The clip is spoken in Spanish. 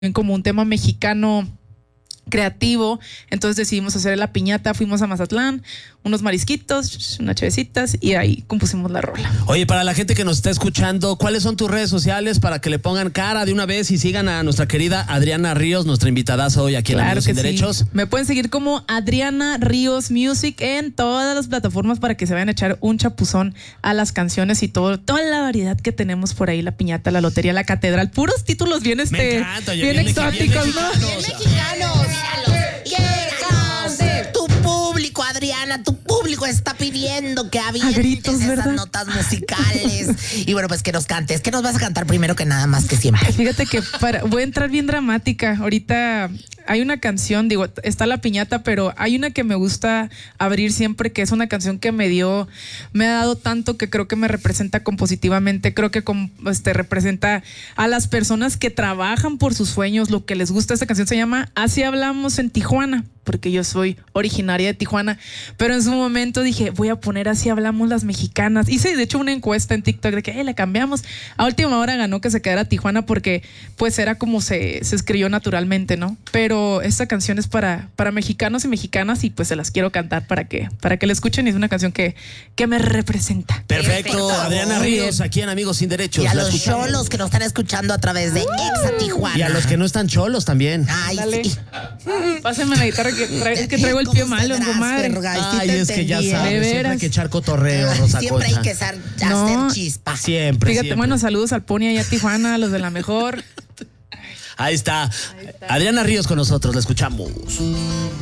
como un tema mexicano creativo, entonces decidimos hacer la piñata, fuimos a Mazatlán, unos marisquitos, unas chevecitas y ahí compusimos la rola. Oye, para la gente que nos está escuchando, ¿cuáles son tus redes sociales para que le pongan cara de una vez y sigan a nuestra querida Adriana Ríos, nuestra invitadaza hoy aquí en Amigos Sin Derechos? Me pueden seguir como Adriana Ríos Music en todas las plataformas para que se vayan a echar un chapuzón a las canciones y toda la variedad que tenemos por ahí, la piñata, la lotería, la catedral, puros títulos bien bien exóticos, ¿no? Bien mexicanos. Tu público, Adriana, tu público está pidiendo que avientes esas notas musicales. Y bueno, pues que nos cantes. ¿Qué nos vas a cantar primero que nada más que siempre? Fíjate que voy a entrar bien dramática. Ahorita hay una canción, digo, está la piñata, pero hay una que me gusta abrir siempre, que es una canción que me ha dado tanto que creo que me representa compositivamente. Creo que representa a las personas que trabajan por sus sueños, lo que les gusta. Esta canción se llama Así Hablamos en Tijuana, porque yo soy originaria de Tijuana, pero en su momento dije, voy a poner Así Hablamos las mexicanas. Hice de hecho una encuesta en TikTok de que la cambiamos. A última hora ganó que se quedara Tijuana porque pues era como se escribió naturalmente, ¿no? Pero esta canción es para mexicanos y mexicanas y pues se las quiero cantar para que la escuchen, y es una canción que me representa. Perfecto. Adriana Ríos, aquí en Amigos Sin Derechos. Y a los cholos que nos están escuchando a través de Exa Tijuana. Y a los que no están cholos también. Ay, dale. Sí. Pásenme la guitarra que traigo el pie malo, comadre. Ay, es que ya sabes, siempre hay que echar cotorreo, Rosa Siempre Concha. hay que hacer chispa. Siempre. Fíjate, bueno, saludos al Pony allá a Tijuana, a los de la mejor. Ahí está. Adriana Ríos con nosotros, la escuchamos.